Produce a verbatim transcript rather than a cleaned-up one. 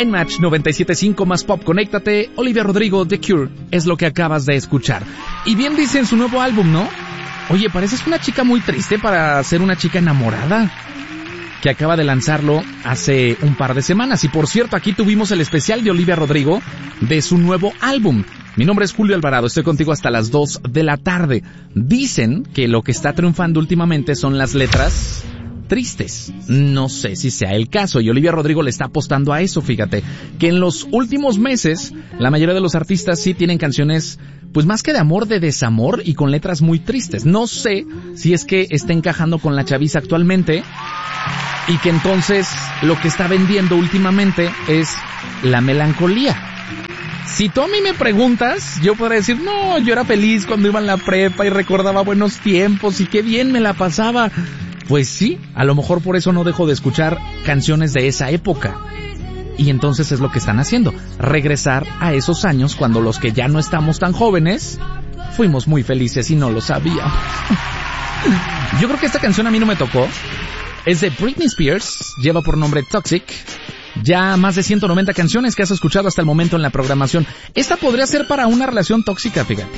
En Match noventa y siete punto cinco más pop, conéctate. Olivia Rodrigo, The Cure, es lo que acabas de escuchar. Y bien dice en su nuevo álbum, ¿no? Oye, pareces una chica muy triste para ser una chica enamorada, que acaba de lanzarlo hace un par de semanas. Y por cierto, aquí tuvimos el especial de Olivia Rodrigo de su nuevo álbum. Mi nombre es Julio Alvarado, estoy contigo hasta las dos de la tarde. Dicen que lo que está triunfando últimamente son las letras tristes. No sé si sea el caso, y Olivia Rodrigo le está apostando a eso. Fíjate que en los últimos meses la mayoría de los artistas sí tienen canciones, pues más que de amor, de desamor y con letras muy tristes. No sé si es que está encajando con la chaviza actualmente y que entonces lo que está vendiendo últimamente es la melancolía. Si tú a mí me preguntas, yo podría decir, no, yo era feliz cuando iba en la prepa y recordaba buenos tiempos y qué bien me la pasaba. Pues sí, a lo mejor por eso no dejo de escuchar canciones de esa época. Y entonces es lo que están haciendo, regresar a esos años cuando los que ya no estamos tan jóvenes fuimos muy felices y no lo sabíamos. Yo creo que esta canción a mí no me tocó. Es de Britney Spears, lleva por nombre Toxic. Ya más de ciento noventa canciones que has escuchado hasta el momento en la programación. Esta podría ser para una relación tóxica, fíjate.